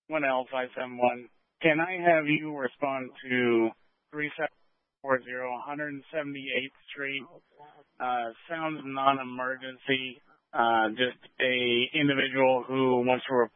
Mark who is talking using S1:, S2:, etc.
S1: 1L571. Can I have you respond to 3740 178th Street? Sounds non-emergency. Just a individual who wants to